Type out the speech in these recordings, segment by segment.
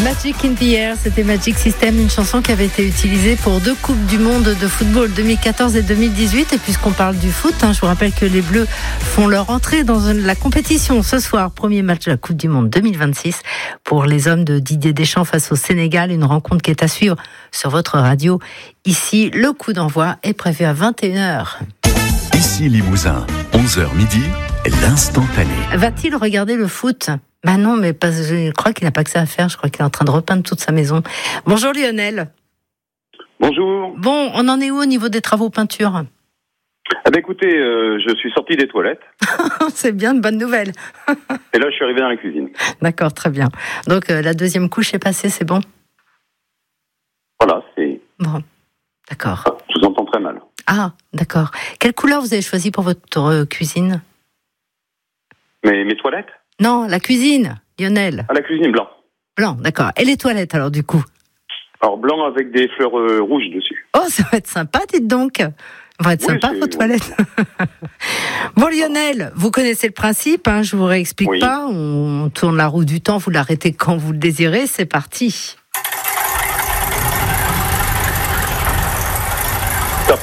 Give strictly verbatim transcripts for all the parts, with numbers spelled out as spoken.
Magic in the Air, c'était Magic System, une chanson qui avait été utilisée pour deux Coupes du Monde de football deux mille quatorze et deux mille dix-huit. Et puisqu'on parle du foot, hein, je vous rappelle que les Bleus font leur entrée dans la compétition ce soir. Premier match de la Coupe du Monde deux mille vingt-six pour les hommes de Didier Deschamps face au Sénégal. Une rencontre qui est à suivre sur votre radio. Ici, le coup d'envoi est prévu à vingt et une heures. Ici Limousin, onze heures midi, l'instantané. Va-t-il regarder le foot ? Ben non, mais pas, je crois qu'il n'a pas que ça à faire. Je crois qu'il est en train de repeindre toute sa maison. Bonjour Lionel. Bonjour. Bon, on en est où au niveau des travaux peinture ? Ah ben écoutez, euh, je suis sorti des toilettes. C'est bien, une bonne nouvelle. Et là, je suis arrivé dans la cuisine. D'accord, très bien. Donc euh, la deuxième couche est passée, c'est bon ? Voilà, c'est... Bon, d'accord. Ah, je vous entends très mal. Ah, d'accord. Quelle couleur vous avez choisi pour votre euh, cuisine ? Mais mes toilettes ? Non, la cuisine, Lionel. Ah, la cuisine, blanc. Blanc, d'accord. Et les toilettes, alors, du coup ? Alors, blanc avec des fleurs euh, rouges dessus. Oh, ça va être sympa, dites donc. Ça va être Oui, sympa, c'est- vos toilettes. Bon, Lionel, vous connaissez le principe, hein, je vous réexplique Oui. pas. On tourne la roue du temps, vous l'arrêtez quand vous le désirez, c'est parti. Top.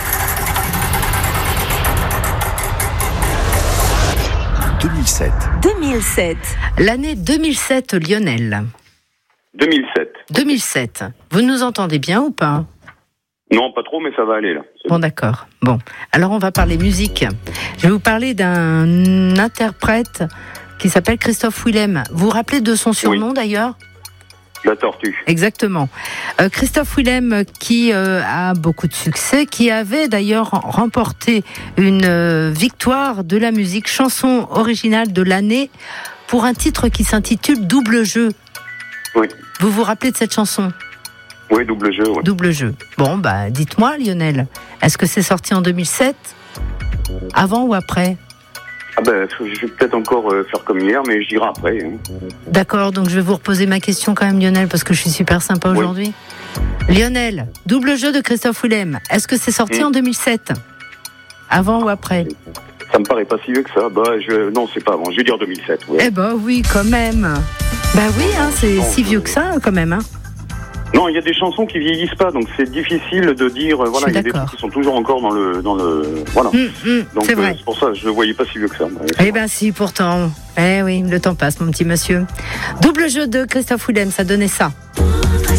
deux mille sept. deux mille sept. L'année deux mille sept, Lionel. deux mille sept. deux mille sept. Vous nous entendez bien ou pas ? Non, pas trop, mais ça va aller, là. C'est Bon, d'accord. Bon, alors on va parler musique. Je vais vous parler d'un interprète qui s'appelle Christophe Willem. Vous vous rappelez de son surnom d'ailleurs ? La tortue. Exactement. Euh, Christophe Willem qui euh, a beaucoup de succès, qui avait d'ailleurs remporté une euh, victoire de la musique chanson originale de l'année pour un titre qui s'intitule Double Jeu. Oui. Vous vous rappelez de cette chanson ? Oui, double jeu, oui. Double Jeu. Bon, bah dites-moi Lionel, est-ce que c'est sorti en deux mille sept ? Avant ou après ? Ah ben, je vais peut-être encore euh, faire comme hier, mais je dirai après. Hein. D'accord, donc je vais vous reposer ma question quand même Lionel, parce que je suis super sympa Oui. aujourd'hui. Lionel, Double Jeu de Christophe Willem, est-ce que c'est sorti Mm. en deux mille sept ? Avant ou après ? Ça me paraît pas si vieux que ça. Bah, je... Non, c'est pas avant. Je vais dire deux mille sept, ouais. Eh ben oui, quand même. Bah oui, hein, c'est Non, si je- vieux que ça quand même. Hein. Non, il y a des chansons qui vieillissent pas, donc c'est difficile de dire... euh, Voilà, suis il y a des d'accord. trucs qui sont toujours encore dans le... Dans le... Voilà. Hum, hum, Donc c'est euh, vrai. c'est pour ça, je le voyais pas si vieux que ça. Ouais, c'est Eh vrai. ben si, pourtant. Eh oui, le temps passe, mon petit monsieur. Double Jeu de Christophe Willem, ça donnait ça.